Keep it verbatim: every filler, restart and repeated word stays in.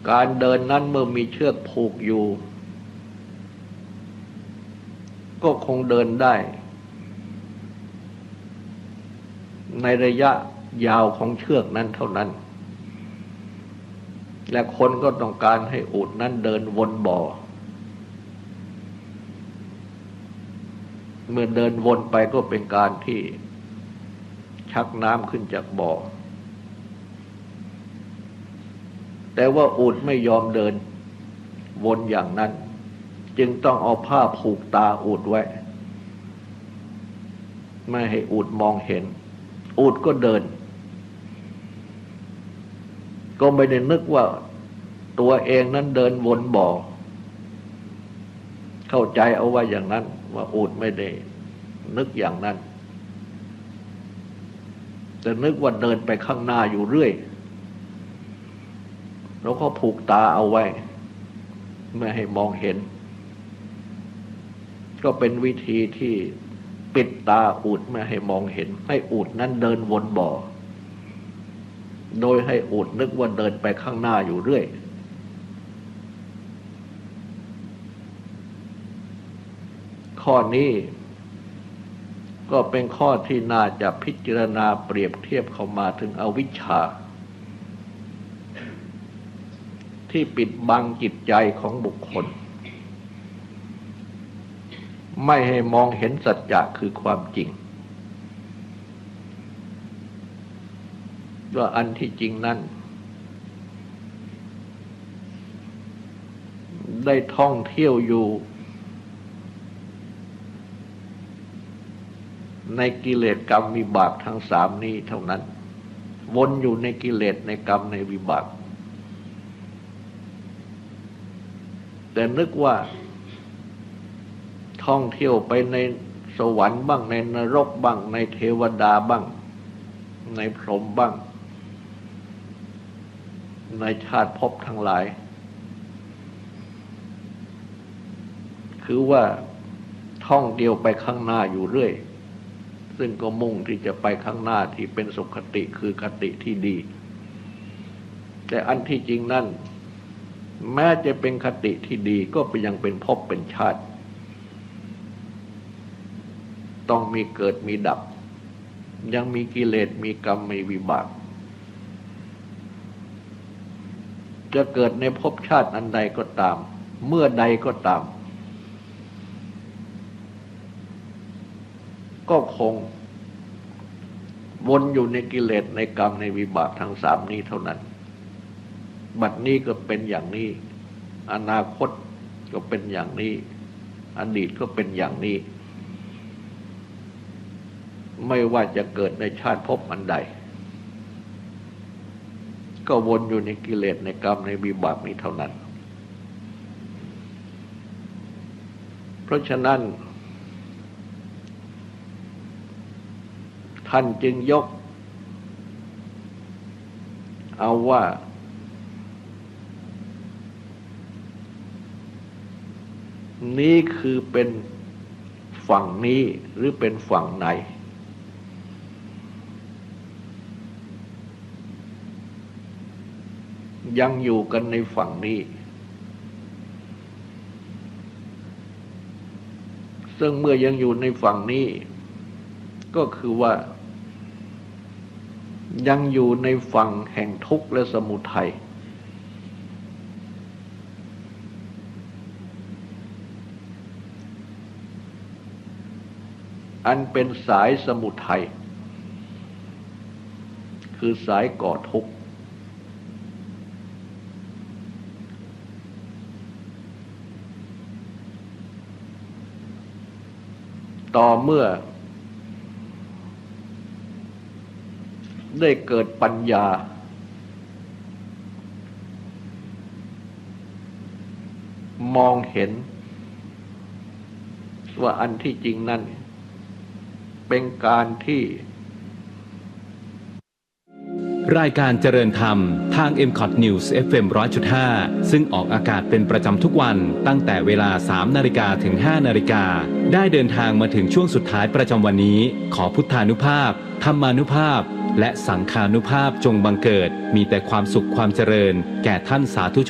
การเดินนั้นเมื่อมีเชือกผูกอยู่ก็คงเดินได้ในระยะยาวของเชือกนั้นเท่านั้นและคนก็ต้องการให้อูฐนั้นเดินวนบ่อเมื่อเดินวนไปก็เป็นการที่ชักน้ำขึ้นจากบ่อแต่ว่าอูฐไม่ยอมเดินวนอย่างนั้นจึงต้องเอาผ้าผูกตาอูฐไว้ไม่ให้อูฐมองเห็นอูฐก็เดินก็ไม่ได้นึกว่าตัวเองนั้นเดินวนบ่อเข้าใจเอาว่าอย่างนั้นว่าอูฐไม่ได้นึกอย่างนั้นแต่นึกว่าเดินไปข้างหน้าอยู่เรื่อยแล้วก็ผูกตาเอาไว้ไม่ให้มองเห็นก็เป็นวิธีที่ปิดตาอูฐไม่ให้มองเห็นให้อูฐนั้นเดินวนบ่อโดยให้อูฐนึกว่าเดินไปข้างหน้าอยู่เรื่อยข้อนี้ก็เป็นข้อที่น่าจะพิจารณาเปรียบเทียบเข้ามาถึงอวิชชาที่ปิดบังจิตใจของบุคคลไม่ให้มองเห็นสัจจะคือความจริงว่าอันที่จริงนั้นได้ท่องเที่ยวอยู่ในกิเลสกรรมวิบากทั้งสามนี้เท่านั้นวนอยู่ในกิเลสในกรรมในวิบากแต่นึกว่าท่องเที่ยวไปในสวรรค์บ้างในนรกบ้างในเทวดาบ้างในพรหมบ้างในชาติภพทั้งหลายคือว่าท่องเที่ยวไปข้างหน้าอยู่เรื่อยซึ่งก็มุ่งที่จะไปข้างหน้าที่เป็นสุขติคือคติที่ดีแต่อันที่จริงนั่นแม้จะเป็นคติที่ดีก็ยังเป็นภพเป็นชาติต้องมีเกิดมีดับยังมีกิเลสมีกรรมมีวิบากจะเกิดในภพชาติอันใดก็ตามเมื่อใดก็ตามก็คงวนอยู่ในกิเลสในกรรมในวิบากทั้งสามนี้เท่านั้นบัดนี้ก็เป็นอย่างนี้อนาคตก็เป็นอย่างนี้อดีตก็เป็นอย่างนี้ไม่ว่าจะเกิดในชาติภพอันใดก็วนอยู่ในกิเลสในกรรมในวิบากนี้เท่านั้นเพราะฉะนั้นท่านจึงยกเอาว่านี้คือเป็นฝั่งนี้หรือเป็นฝั่งไหนยังอยู่กันในฝั่งนี้ซึ่งเมื่อยังอยู่ในฝั่งนี้ก็คือว่ายังอยู่ในฝั่งแห่งทุกข์และสมุทัยอันเป็นสายสมุทัยคือสายก่อทุกข์ต่อเมื่อได้เกิดปัญญามองเห็นว่าอันที่จริงนั่นเป็นการที่รายการเจริญธรรมทาง เอ็ม คอท News เอฟ เอ็ม หนึ่งร้อยจุดห้า ซึ่งออกอากาศเป็นประจำทุกวันตั้งแต่เวลา สามนาฬิกา ถึง ห้านาฬิกา ได้เดินทางมาถึงช่วงสุดท้ายประจำวันนี้ขอพุทธานุภาพธรรมานุภาพและสังฆานุภาพจงบังเกิดมีแต่ความสุขความเจริญแก่ท่านสาธุชน